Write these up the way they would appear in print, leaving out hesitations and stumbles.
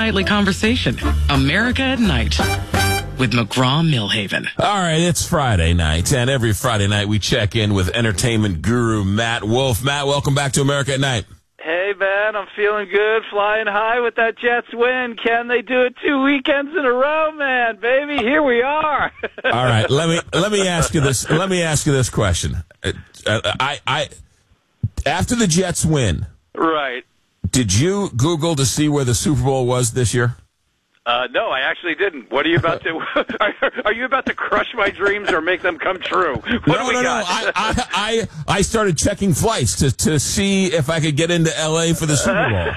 nightly conversation. America at Night with McGraw-Millhaven. All right, it's Friday night, and every Friday night we check in with entertainment guru Matt Wolf. Matt, welcome back to America at Night. Hey, man, I'm feeling good, flying high with that Jets win. Can they do it 2 weekends in a row, man? Baby, here we are. All right, let me ask you this. Let me ask you this question. After the Jets win, Right. did you Google to see where the Super Bowl was this year? No, I actually didn't. What are you about to? Are you about to crush my dreams or make them come true? No. I started checking flights to see if I could get into L.A. for the Super Bowl.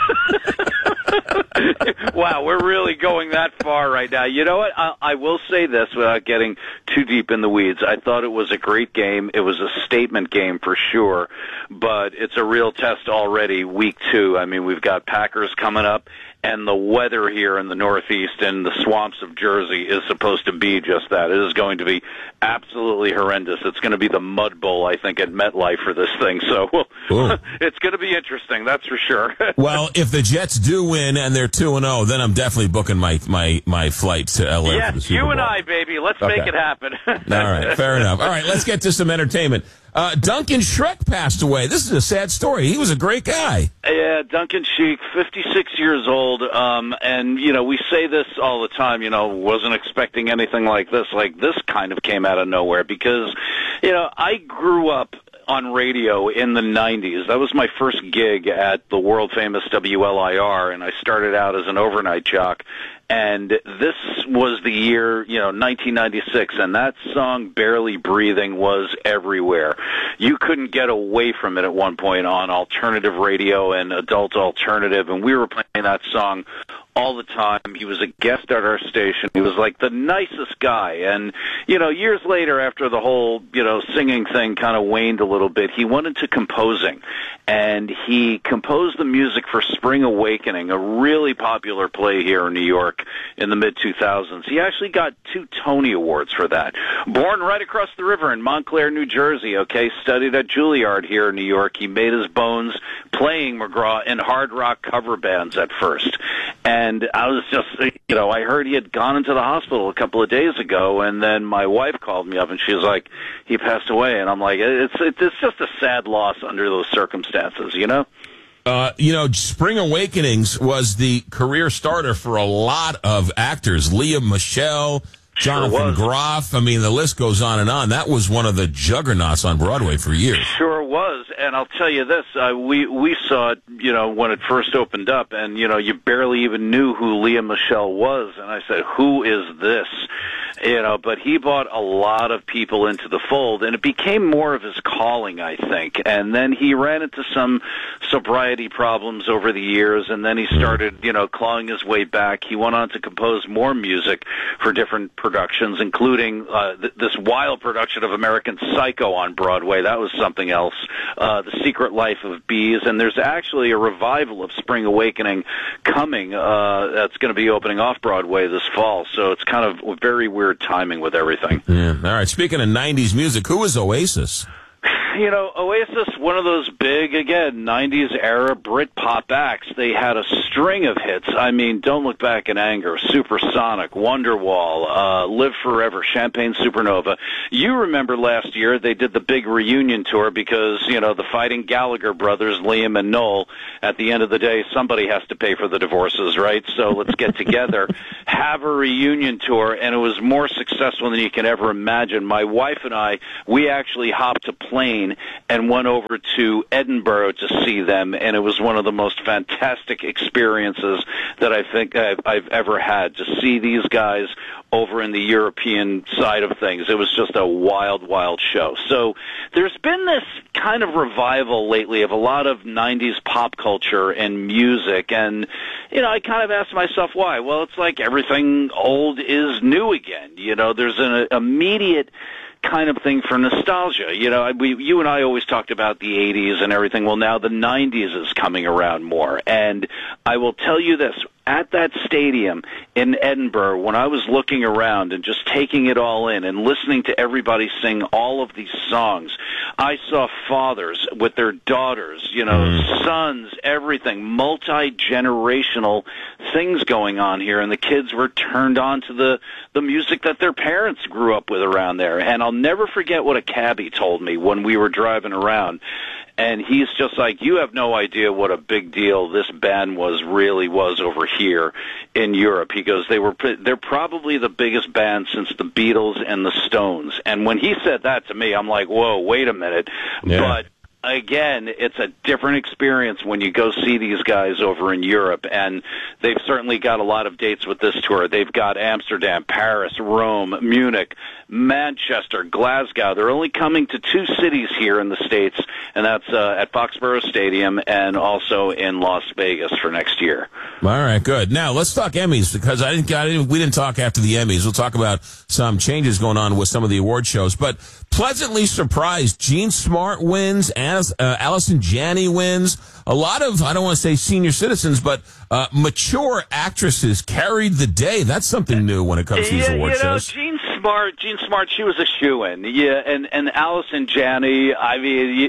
Wow, we're really going that far right now. You know what? I will say this without getting too deep in the weeds. I thought it was a great game. It was a statement game for sure, but it's a real test already, week 2. I mean, we've got Packers coming up, and the weather here in the Northeast and the swamps of Jersey is supposed to be just that. It is going to be absolutely horrendous. It's going to be the Mud Bowl, I think, at MetLife for this thing. So it's going to be interesting, that's for sure. Well, if the Jets do win and they're 2-0, then I'm definitely booking my flight to L.A. for the Super Bowl. You and I, baby. Let's make it happen. All right, fair enough. All right, let's get to some entertainment. Duncan Shrek passed away. This is a sad story. He was a great guy. Yeah, Duncan Sheik, 56 years old, and, you know, we say this all the time, you know, wasn't expecting anything like this. Like, this kind of came out of nowhere because, you know, I grew up on radio in the 90s. That was my first gig at the world-famous WLIR, and I started out as an overnight jock. And this was the year, you know, 1996, and that song, Barely Breathing, was everywhere. You couldn't get away from it at one point on alternative radio and adult alternative, and we were playing that song all the time. He was a guest at our station. He was like the nicest guy. And, you know, years later, after the whole, you know, singing thing kind of waned a little bit, he went into composing. And he composed the music for Spring Awakening, a really popular play here in New York in the mid-2000s. He actually got 2 Tony Awards for that. Born right across the river in Montclair, New Jersey, okay, studied at Juilliard here in New York. He made his bones playing McGraw in hard rock cover bands at first. And I was just, you know, I heard he had gone into the hospital a couple of days ago, and then my wife called me up, and she was like, he passed away. And I'm like, it's just a sad loss under those circumstances, you know? You know, Spring Awakenings was the career starter for a lot of actors. Leah Michelle, Jonathan Groff. I mean, the list goes on and on. That was one of the juggernauts on Broadway for years. Sure was. And I'll tell you this, we saw it, you know, when it first opened up, and, you know, you barely even knew who Leah Michelle was. And I said, who is this? You know, but he brought a lot of people into the fold, and it became more of his calling, I think. And then he ran into some sobriety problems over the years, and then he started, you know, clawing his way back. He went on to compose more music for different productions, including this wild production of American Psycho on Broadway. That was something else. The Secret Life of Bees, and there's actually a revival of Spring Awakening coming that's going to be opening off Broadway this fall. So it's kind of very weird timing with everything. Yeah. All right. Speaking of 90s music, who was Oasis? You know, Oasis, one of those big, again, 90s era Brit-pop acts. They had a string of hits. I mean, Don't Look Back in Anger, Supersonic, Wonderwall, Live Forever, Champagne Supernova. You remember last year they did the big reunion tour because, you know, the Fighting Gallagher brothers, Liam and Noel, at the end of the day, somebody has to pay for the divorces, right? So let's get together, have a reunion tour, and it was more successful than you can ever imagine. My wife and I, we actually hopped a plane and went over to Edinburgh to see them, and it was one of the most fantastic experiences that I think I've ever had, to see these guys over in the European side of things. It was just a wild, wild show. So there's been this kind of revival lately of a lot of 90s pop culture and music, and, you know, I kind of asked myself why. Well, it's like everything old is new again. You know, there's an immediate kind of thing for nostalgia. You know, you and I always talked about the 80s and everything. Well, now the 90s is coming around more. And I will tell you this, at that stadium in Edinburgh, when I was looking around and just taking it all in and listening to everybody sing all of these songs, I saw fathers with their daughters, sons, everything, multi-generational things going on here, and the kids were turned on to the music that their parents grew up with around there. And I'll never forget what a cabbie told me when we were driving around. And he's just like, you have no idea what a big deal this band really was over here in Europe. He goes, they're probably the biggest band since the Beatles and the Stones. And when he said that to me, I'm like, whoa, wait a minute. Yeah. But again, it's a different experience when you go see these guys over in Europe, and they've certainly got a lot of dates with this tour. They've got Amsterdam, Paris, Rome, Munich, Manchester, Glasgow. They're only coming to 2 cities here in the States, and that's at Foxborough Stadium and also in Las Vegas for next year. All right, good. Now, let's talk Emmys, because we didn't talk after the Emmys. We'll talk about some changes going on with some of the award shows, but pleasantly surprised, Jean Smart wins, Allison Janney wins. A lot of, I don't want to say senior citizens, but mature actresses carried the day. That's something new when it comes to these award shows. Jean Smart, she was a shoo-in. Yeah, and Allison Janney, I mean,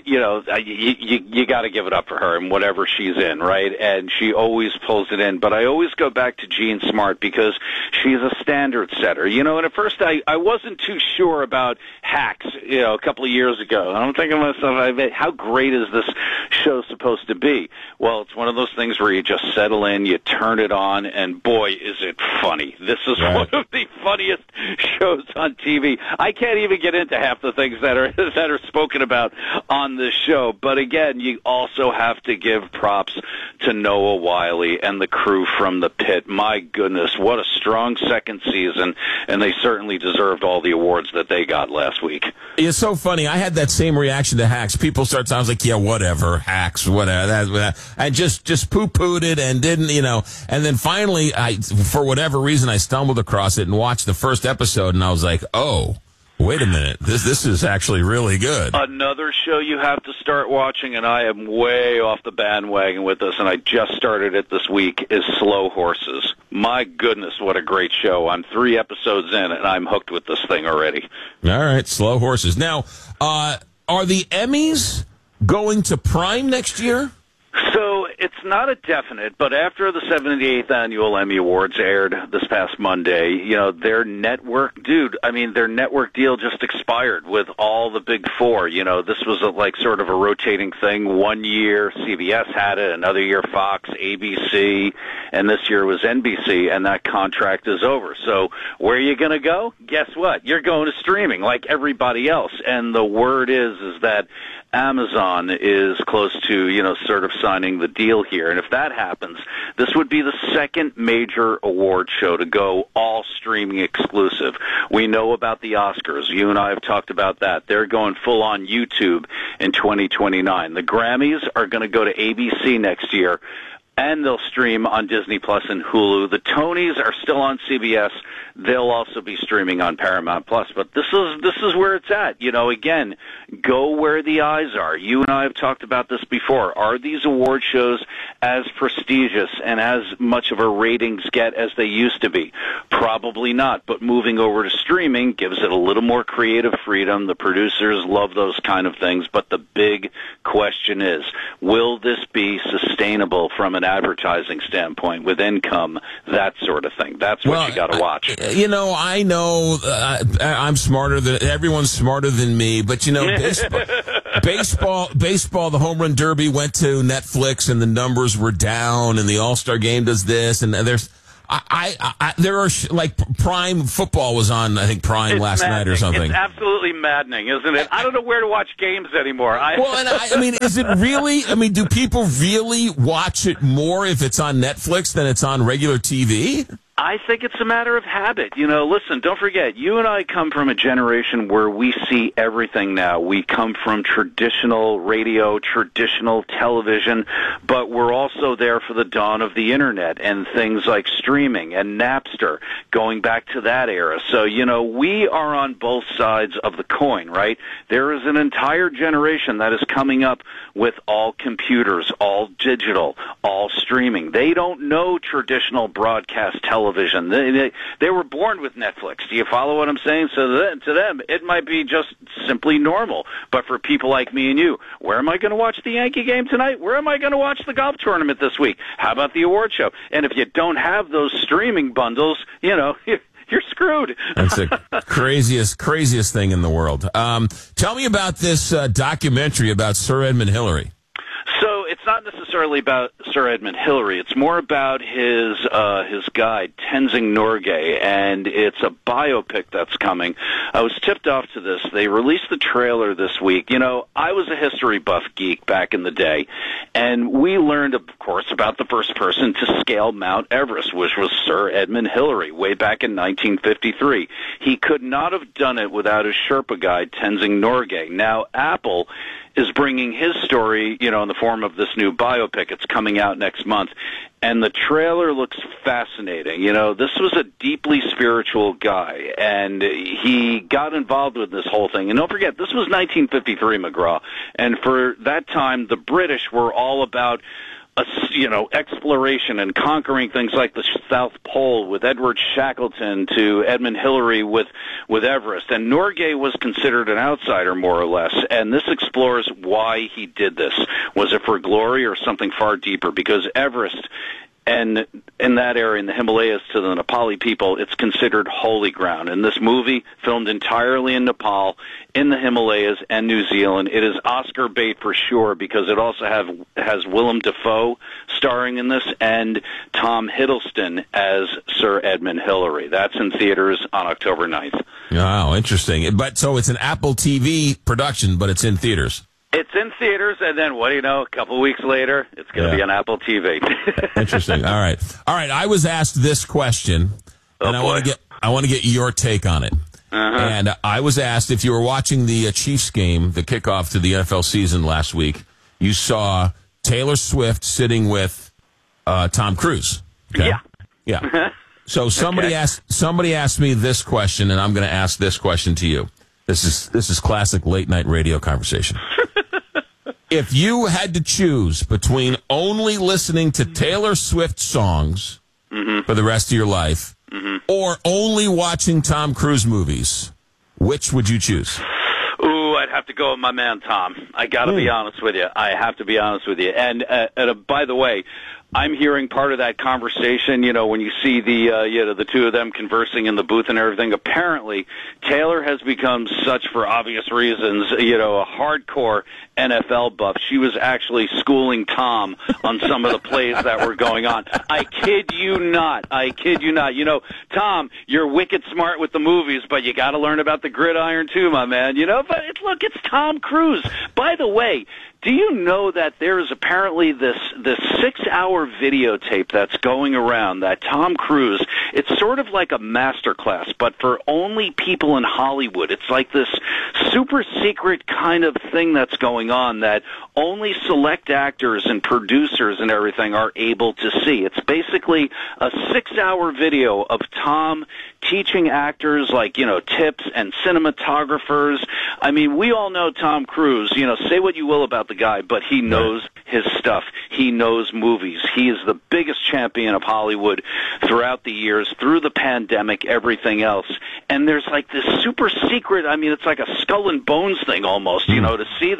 you got to give it up for her in whatever she's in, right? And she always pulls it in. But I always go back to Jean Smart because she's a standard setter. And at first I wasn't too sure about Hacks, a couple of years ago. I'm thinking to myself, how great is this show supposed to be? Well, it's one of those things where you just settle in, you turn it on, and boy, is it funny. This is one of the funniest shows on TV. I can't even get into half the things that are spoken about on this show. But again, you also have to give props to Noah Wyle and the crew from The Pit. My goodness, what a strong second season, and they certainly deserved all the awards that they got last week. It's so funny. I had that same reaction to Hacks. People start sounds like, yeah, whatever, Hacks, whatever. I just poo-pooed it and didn't, and then finally, for whatever reason, I stumbled across it and watched the first episode, and I was like, oh, wait a minute, this is actually really good. Another show you have to start watching, and I am way off the bandwagon with this, and I just started it this week, is Slow Horses. My goodness, what a great show. I'm 3 episodes in, and I'm hooked with this thing already. All right, Slow Horses. Now, are the Emmys going to Prime next year? So it's not a definite, but after the 78th Annual Emmy Awards aired this past Monday, their network deal just expired with all the big four. This was sort of a rotating thing. 1 year CBS had it, another year Fox, ABC, and this year was NBC, and that contract is over. So where are you going to go? Guess what? You're going to streaming like everybody else. And the word is that Amazon is close to, sort of signing the deal here. And if that happens, this would be the second major award show to go all streaming exclusive. We know about the Oscars. You and I have talked about that. They're going full on YouTube in 2029. The Grammys are going to go to ABC next year, and they'll stream on Disney Plus and Hulu. The Tonys are still on CBS. They'll also be streaming on Paramount Plus. But this is where it's at. Again, go where the eyes are. You and I have talked about this before. Are these award shows as prestigious and as much of a ratings get as they used to be? Probably not. But moving over to streaming gives it a little more creative freedom. The producers love those kind of things. But the big question is, will this be sustainable from an advertising standpoint with income, that sort of thing? That's what you got to watch. I know I'm smarter than everyone's smarter than me, but baseball, the Home Run Derby went to Netflix and the numbers were down, and the All-Star Game does this, and there are Prime football was on, I think Prime last night or something. It's absolutely maddening, isn't it? I don't know where to watch games anymore. Is it really? Do people really watch it more if it's on Netflix than it's on regular TV? I think it's a matter of habit. Listen, don't forget, you and I come from a generation where we see everything now. We come from traditional radio, traditional television, but we're also there for the dawn of the Internet and things like streaming and Napster, going back to that era. So, we are on both sides of the coin, right? There is an entire generation that is coming up with all computers, all digital, all streaming. They don't know traditional broadcast television. They were born with Netflix. Do you follow what I'm saying? So to them, it might be just simply normal. But for people like me and you, where am I going to watch the Yankee game tonight? Where am I going to watch the golf tournament this week? How about the award show? And if you don't have those streaming bundles, you're screwed. That's the craziest thing in the world. Tell me about this documentary about Sir Edmund Hillary. So it's not necessarily about Sir Edmund Hillary. It's more about his guide, Tenzing Norgay, and it's a biopic that's coming. I was tipped off to this. They released the trailer this week. I was a history buff geek back in the day, and we learned, of course, about the first person to scale Mount Everest, which was Sir Edmund Hillary, way back in 1953. He could not have done it without his Sherpa guide, Tenzing Norgay. Now, Apple is bringing his story, in the form of this new biopic. It's coming out next month. And the trailer looks fascinating. This was a deeply spiritual guy, and he got involved with this whole thing. And don't forget, this was 1953, McGraw. And for that time, the British were all about exploration and conquering things like the South Pole, with Edward Shackleton to Edmund Hillary with Everest. And Norgay was considered an outsider, more or less. And this explores why he did this. Was it for glory or something far deeper? Because Everest, and in that area, in the Himalayas, to the Nepali people, it's considered holy ground. And this movie, filmed entirely in Nepal, in the Himalayas and New Zealand, it is Oscar bait for sure, because it also has Willem Dafoe starring in this, and Tom Hiddleston as Sir Edmund Hillary. That's in theaters on October 9th. Wow, interesting. But so it's an Apple TV production, but it's in theaters. It's in theaters, and then, what do you know, a couple of weeks later, it's going to be on Apple TV. Interesting. All right. I was asked this question, and I want to get your take on it. And I was asked, if you were watching the Chiefs game, the kickoff to the NFL season last week, you saw Taylor Swift sitting with Tom Cruise. Okay? Yeah. So somebody asked me this question, and I'm going to ask this question to you. This is classic late night radio conversation. If you had to choose between only listening to Taylor Swift songs for the rest of your life or only watching Tom Cruise movies, which would you choose? Ooh, I'd have to go with my man Tom. I got to be honest with you. I have to be honest with you. And by the way, I'm hearing part of that conversation, when you see the two of them conversing in the booth and everything. Apparently, Taylor has become such, for obvious reasons, a hardcore NFL buff. She was actually schooling Tom on some of the plays that were going on. I kid you not. Tom, you're wicked smart with the movies, but you got to learn about the gridiron too, my man. But it's Tom Cruise. By the way, do you know that there is apparently this 6-hour videotape that's going around that Tom Cruise, it's sort of like a master class, but for only people in Hollywood. It's like this super secret kind of thing that's going on that only select actors and producers and everything are able to see. It's basically a 6-hour video of Tom teaching actors like, tips and cinematographers. I mean, we all know Tom Cruise, say what you will about the guy, but he knows his stuff. He knows movies. He is the biggest champion of Hollywood throughout the years, through the pandemic, everything else. And there's like this super secret, it's like a skull and bones thing almost, to see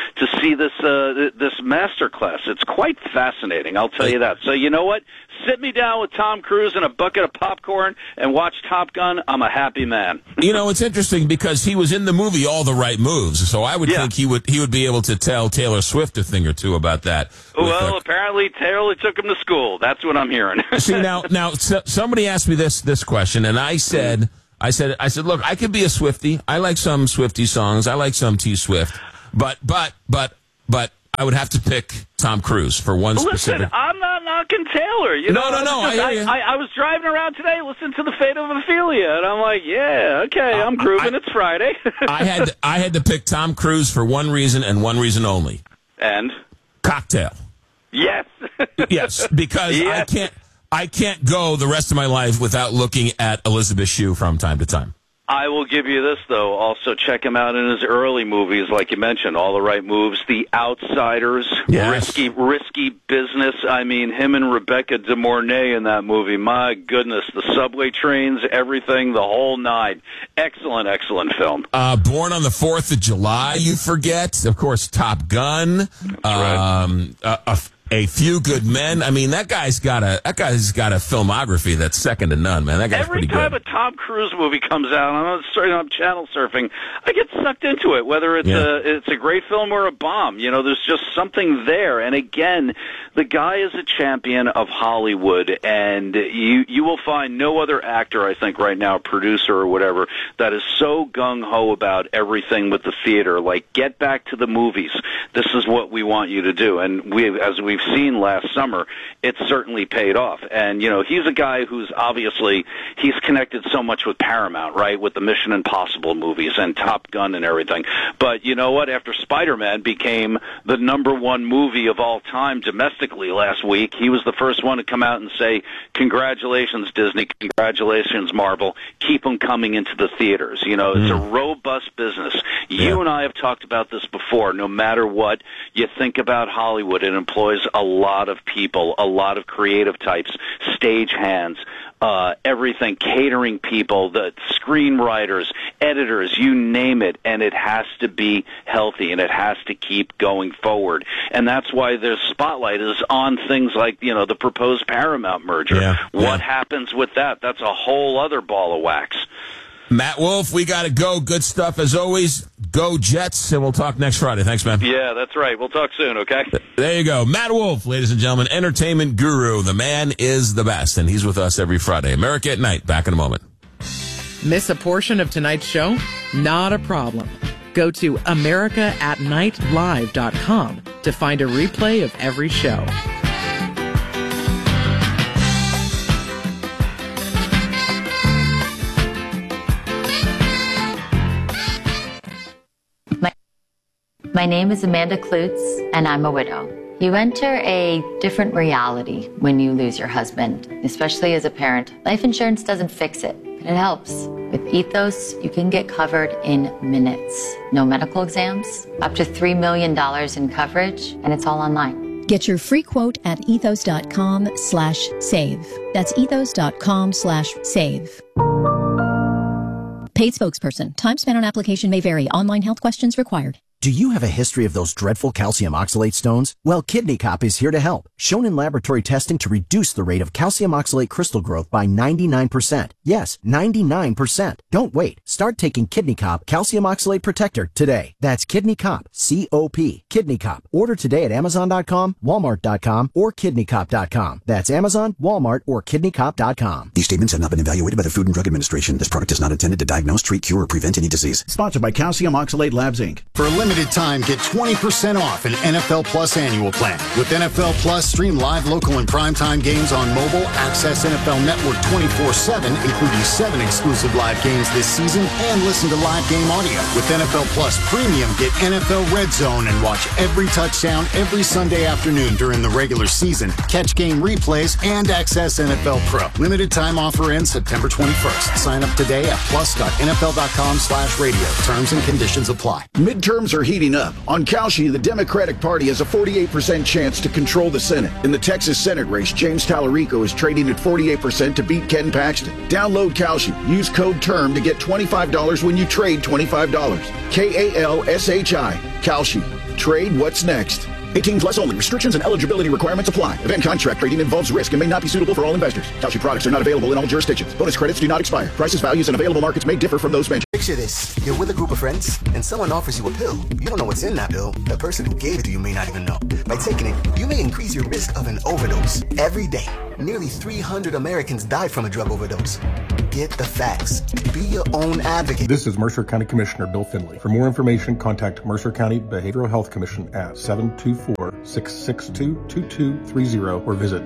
this masterclass. It's quite fascinating, I'll tell you that. So you know what? Sit me down with Tom Cruise and a bucket of popcorn and watch Top Gun. I'm a happy man. It's interesting because he was in the movie All the Right Moves, so I would think he would be able to tell Taylor Swift a thing or two about that. Well, apparently Taylor took him to school. That's what I'm hearing. See, now somebody asked me this question, and I said, look, I could be a Swiftie. I like some Swiftie songs. I like some T Swift, but I would have to pick Tom Cruise for one specific. Listen, I'm not knocking Taylor. No. I hear you. I was driving around today, listening to The Fate of Ophelia, and I'm like, yeah, okay, I'm grooving. It's Friday. I had to pick Tom Cruise for one reason and one reason only. And Cocktail. Yes. Yes, because Yes. I can't go the rest of my life without looking at Elizabeth Shue from time to time. I will give you this, though. Also, check him out in his early movies, like you mentioned, All the Right Moves, The Outsiders, Yes. Risky Business. I mean, him and Rebecca De Mornay in that movie. My goodness, the subway trains, everything, the whole nine. Excellent, excellent film. Born on the 4th of July, you forget. Of course, Top Gun. That's right. A Few Good Men. I mean, that guy's got a filmography that's second to none, man. That guy's Every pretty time good. a Tom Cruise movie comes out, I'm channel surfing, I get sucked into it, whether it's a great film or a bomb. You know, there's just something there. And again, the guy is a champion of Hollywood, and you will find no other actor, I think, right now, producer or whatever, that is so gung-ho about everything with the theater. Like, get back to the movies. This is what we want you to do. And as we've seen last summer, it certainly paid off. And, you know, he's a guy who's obviously, he's connected so much with Paramount, right, with the Mission Impossible movies and Top Gun and everything. But you know what? After Spider-Man became the #1 movie of all time domestically last week, he was the first one to come out and say, congratulations, Disney, congratulations, Marvel, keep them coming into the theaters. You know, it's a robust business. You and I have talked about this before. No matter what you think about Hollywood, it employs a lot of people, a lot of creative types, stage hands, everything, catering people, the screenwriters, editors, you name it, and it has to be healthy, and it has to keep going forward. And that's why the spotlight is on things like, you know, the proposed Paramount merger. What happens with that? That's a whole other ball of wax. Matt Wolf, we got to go. Good stuff as always. Go Jets, and we'll talk next Friday. Thanks, man. Yeah, that's right. We'll talk soon, okay? There you go. Matt Wolf, ladies and gentlemen, entertainment guru. The man is the best, and he's with us every Friday. America at Night. Back in a moment. Miss a portion of tonight's show? Not a problem. Go to AmericaAtNightLive.com to find a replay of every show. My name is Amanda Klutz, and I'm a widow. You enter a different reality when you lose your husband, especially as a parent. Life insurance doesn't fix it, but it helps. With Ethos, you can get covered in minutes. No medical exams, up to $3 million in coverage, and it's all online. Get your free quote at ethos.com/save. That's ethos.com/save. Paid spokesperson. Time spent on application may vary. Online health questions required. Do you have a history of those dreadful calcium oxalate stones? Well, Kidney Cop is here to help. Shown in laboratory testing to reduce the rate of calcium oxalate crystal growth by 99%. Yes, 99%. Don't wait. Start taking Kidney Cop Calcium Oxalate Protector today. That's Kidney Cop, C-O-P, Kidney Cop. Order today at Amazon.com, Walmart.com, or KidneyCop.com. That's Amazon, Walmart, or KidneyCop.com. These statements have not been evaluated by the Food and Drug Administration. This product is not intended to diagnose, treat, cure, or prevent any disease. Sponsored by Calcium Oxalate Labs, Inc. For a limited time, get 20% off an NFL Plus annual plan. With NFL Plus, stream live, local, and primetime games on mobile, access NFL Network 24/7, including 7 exclusive live games this season, and listen to live game audio. With NFL Plus Premium, get NFL Red Zone and watch every touchdown every Sunday afternoon during the regular season, catch game replays, and access NFL Pro. Limited time offer ends September 21st. Sign up today at plus.nfl.com/radio. Terms and conditions apply. Midterms are heating up. On Kalshi, the Democratic Party has a 48% chance to control the Senate. In the Texas Senate race, James Tallarico is trading at 48% to beat Ken Paxton. Download Kalshi. Use code TERM to get $25 when you trade $25. KALSHI. Kalshi. Trade what's next. 18 plus only. Restrictions and eligibility requirements apply. Event contract trading involves risk and may not be suitable for all investors. Kalshi products are not available in all jurisdictions. Bonus credits do not expire. Prices, values, and available markets may differ from those mentioned. Picture this. You're with a group of friends, and someone offers you a pill. You don't know what's in that pill. The person who gave it to you may not even know. By taking it, you may increase your risk of an overdose. Every day, nearly 300 Americans die from a drug overdose. Get the facts. Be your own advocate. This is Mercer County Commissioner Bill Finley. For more information, contact Mercer County Behavioral Health Commission at 724-662-2230 or visit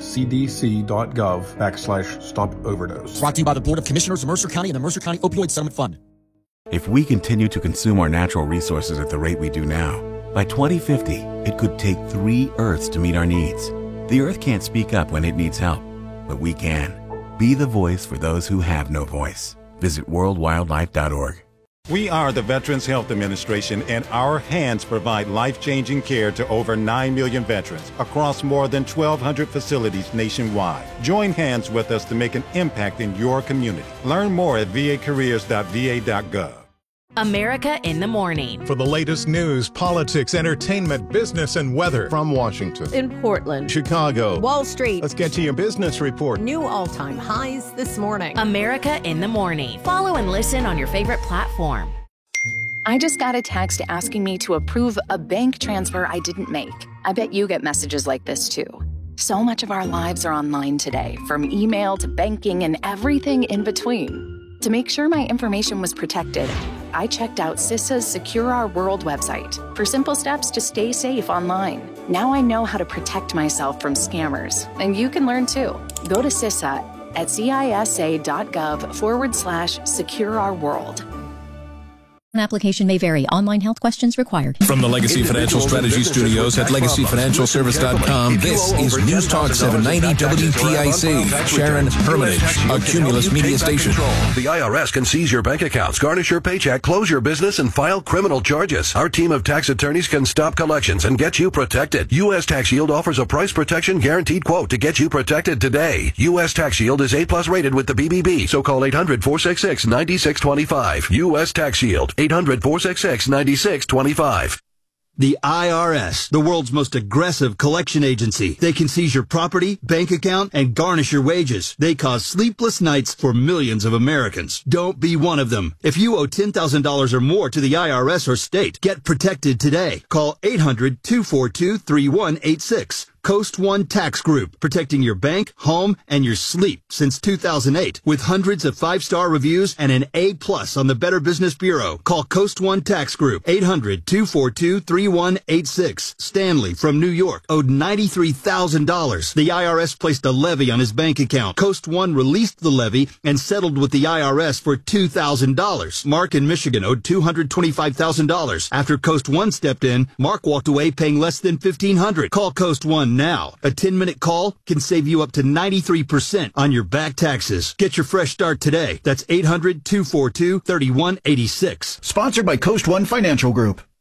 cdc.gov/stop-overdose. Brought to you by the Board of Commissioners of Mercer County and the Mercer County Opioid Settlement Fund. If we continue to consume our natural resources at the rate we do now, by 2050, it could take 3 Earths to meet our needs. The Earth can't speak up when it needs help, but we can. Be the voice for those who have no voice. Visit worldwildlife.org. We are the Veterans Health Administration, and our hands provide life-changing care to over 9 million veterans across more than 1,200 facilities nationwide. Join hands with us to make an impact in your community. Learn more at vacareers.va.gov. America in the Morning. For the latest news, politics, entertainment, business, and weather. From Washington, in Portland, Chicago, Wall Street. Let's get to your business report. New all-time highs this morning. America in the Morning. Follow and listen on your favorite platform. I just got a text asking me to approve a bank transfer I didn't make. I bet you get messages like this too. So much of our lives are online today, from email to banking and everything in between. To make sure my information was protected, I checked out CISA's Secure Our World website for simple steps to stay safe online. Now I know how to protect myself from scammers, and you can learn too. Go to CISA at cisa.gov/Secure Our World. An application may vary. Online health questions required. From the Legacy Financial Strategy Studios at LegacyFinancialService.com, this is News Talk 790 WTIC. Sharon Hermitage, a Cumulus Media Station. The IRS can seize your bank accounts, garnish your paycheck, close your business, and file criminal charges. Our team of tax attorneys can stop collections and get you protected. U.S. Tax Shield offers a price protection guaranteed quote to get you protected today. U.S. Tax Shield is A+ rated with the BBB, so call 800-466-9625. U.S. Tax Shield. 800-466-9625. The IRS, the world's most aggressive collection agency. They can seize your property, bank account, and garnish your wages. They cause sleepless nights for millions of Americans. Don't be one of them. If you owe $10,000 or more to the IRS or state, get protected today. Call 800-242-3186. Coast One Tax Group, protecting your bank, home, and your sleep since 2008. With hundreds of 5-star reviews and an A+ on the Better Business Bureau. Call Coast One Tax Group, 800-242-3186. Stanley from New York owed $93,000. The IRS placed a levy on his bank account. Coast One released the levy and settled with the IRS for $2,000. Mark in Michigan owed $225,000. After Coast One stepped in, Mark walked away paying less than $1,500. Call Coast One now. A 10-minute call can save you up to 93% on your back taxes. Get your fresh start today. That's 800-242-3186. Sponsored by Coast One Financial Group.